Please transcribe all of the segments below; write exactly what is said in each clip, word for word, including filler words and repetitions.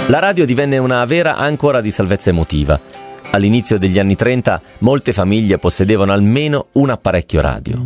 La radio divenne una vera ancora di salvezza emotiva. All'inizio degli anni trenta molte famiglie possedevano almeno un apparecchio radio.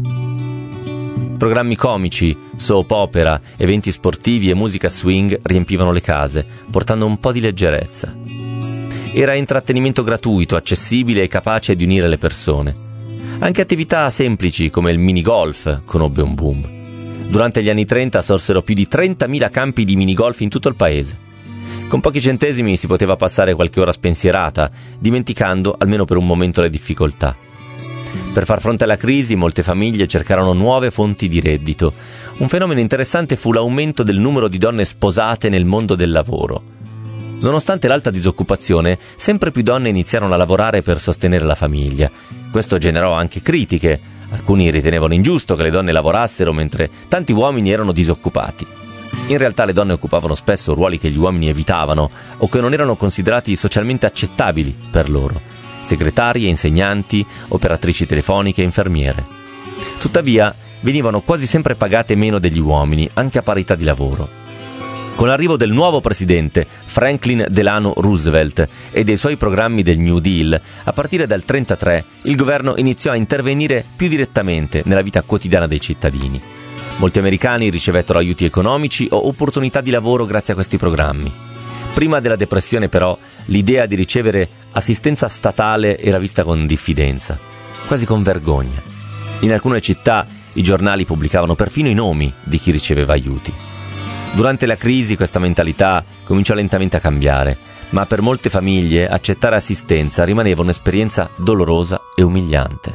Programmi comici, soap opera, eventi sportivi e musica swing riempivano le case, portando un po' di leggerezza. Era intrattenimento gratuito, accessibile e capace di unire le persone. Anche attività semplici come il minigolf conobbe un boom. Durante gli anni trenta sorsero più di trentamila campi di minigolf in tutto il paese. Con pochi centesimi si poteva passare qualche ora spensierata, dimenticando almeno per un momento le difficoltà. Per far fronte alla crisi, molte famiglie cercarono nuove fonti di reddito. Un fenomeno interessante fu l'aumento del numero di donne sposate nel mondo del lavoro. Nonostante l'alta disoccupazione, sempre più donne iniziarono a lavorare per sostenere la famiglia. Questo generò anche critiche. Alcuni ritenevano ingiusto che le donne lavorassero mentre tanti uomini erano disoccupati. In realtà le donne occupavano spesso ruoli che gli uomini evitavano o che non erano considerati socialmente accettabili per loro: segretarie, insegnanti, operatrici telefoniche, infermiere. Tuttavia, venivano quasi sempre pagate meno degli uomini, anche a parità di lavoro. Con l'arrivo del nuovo presidente, Franklin Delano Roosevelt, e dei suoi programmi del New Deal, a partire dal trentatré, il governo iniziò a intervenire più direttamente nella vita quotidiana dei cittadini. Molti americani ricevettero aiuti economici o opportunità di lavoro grazie a questi programmi. Prima della depressione, però, l'idea di ricevere assistenza statale era vista con diffidenza, quasi con vergogna. In alcune città i giornali pubblicavano perfino i nomi di chi riceveva aiuti. Durante la crisi questa mentalità cominciò lentamente a cambiare, ma per molte famiglie accettare assistenza rimaneva un'esperienza dolorosa e umiliante.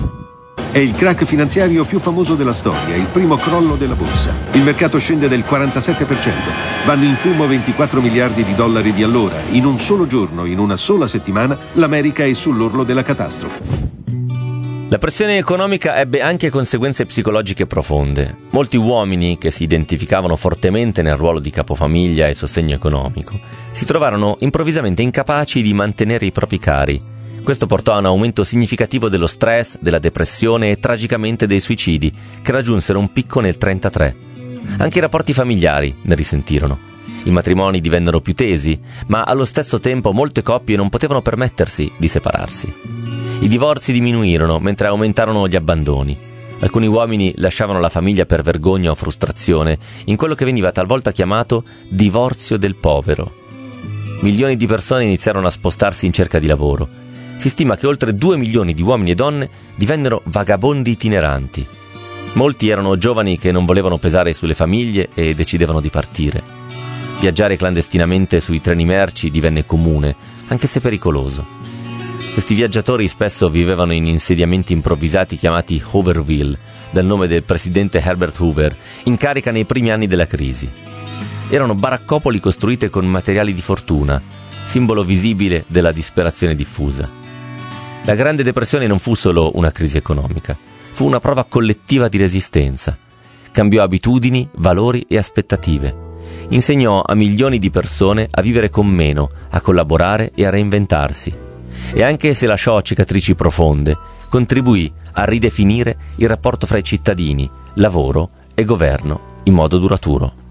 È il crack finanziario più famoso della storia, il primo crollo della borsa. Il mercato scende del quarantasette per cento. Vanno in fumo ventiquattro miliardi di dollari di allora. In un solo giorno, in una sola settimana, l'America è sull'orlo della catastrofe. La pressione economica ebbe anche conseguenze psicologiche profonde. Molti uomini, che si identificavano fortemente nel ruolo di capofamiglia e sostegno economico, si trovarono improvvisamente incapaci di mantenere i propri cari. Questo portò a un aumento significativo dello stress, della depressione e tragicamente dei suicidi, che raggiunsero un picco nel trentatré. Anche i rapporti familiari ne risentirono. I matrimoni divennero più tesi, ma allo stesso tempo molte coppie non potevano permettersi di separarsi. I divorzi diminuirono mentre aumentarono gli abbandoni. Alcuni uomini lasciavano la famiglia per vergogna o frustrazione, in quello che veniva talvolta chiamato divorzio del povero. Milioni di persone iniziarono a spostarsi in cerca di lavoro. Si stima che oltre due milioni di uomini e donne divennero vagabondi itineranti. Molti erano giovani che non volevano pesare sulle famiglie e decidevano di partire. Viaggiare clandestinamente sui treni merci divenne comune, anche se pericoloso. Questi viaggiatori spesso vivevano in insediamenti improvvisati chiamati Hooverville, dal nome del presidente Herbert Hoover, in carica nei primi anni della crisi. Erano baraccopoli costruite con materiali di fortuna, simbolo visibile della disperazione diffusa. La Grande Depressione non fu solo una crisi economica, fu una prova collettiva di resistenza. Cambiò abitudini, valori e aspettative. Insegnò a milioni di persone a vivere con meno, a collaborare e a reinventarsi. E anche se lasciò cicatrici profonde, contribuì a ridefinire il rapporto fra i cittadini, lavoro e governo in modo duraturo.